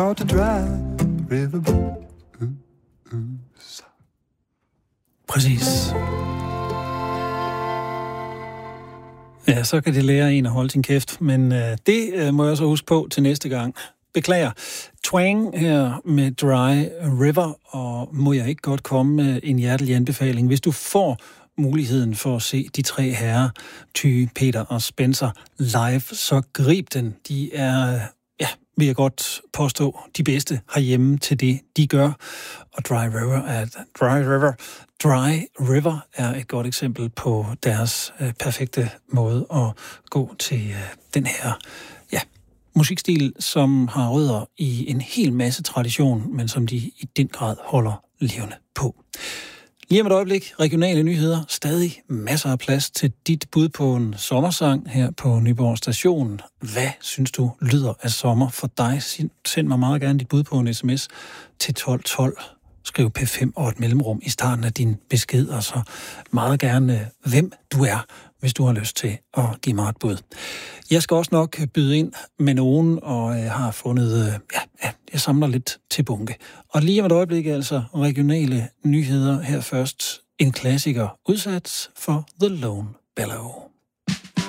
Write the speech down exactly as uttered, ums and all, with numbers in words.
called the Dry River Blues. Præcis. Ja, så kan det lære en at holde sin kæft, men øh, det øh, må jeg så huske på til næste gang. Beklager. Twang her med Dry River, og må jeg ikke godt komme med en hjertelig anbefaling. Hvis du får muligheden for at se de tre herrer, Ty, Peter og Spencer, live, så grib den. De er, ja, vil jeg godt påstå, de bedste herhjemme til det, de gør. Og Dry River er, Dry River, Dry River er et godt eksempel på deres øh, perfekte måde at gå til øh, den her, ja, musikstil, som har rødder i en hel masse tradition, men som de i den grad holder levende på. Lige om et øjeblik, regionale nyheder. Stadig masser af plads til dit bud på en sommersang her på Nyborg Station. Hvad synes du lyder af sommer for dig? Send mig meget gerne dit bud på en sms til tolv tolv. Skriv P fem og et mellemrum i starten af din besked, og så meget gerne, hvem du er, hvis du har lyst til at give mig et bud. Jeg skal også nok byde ind med nogen, og jeg har fundet, ja, ja, jeg samler lidt til bunke. Og lige om et øjeblik altså regionale nyheder her først. En klassiker udsat for The Lone Bellow.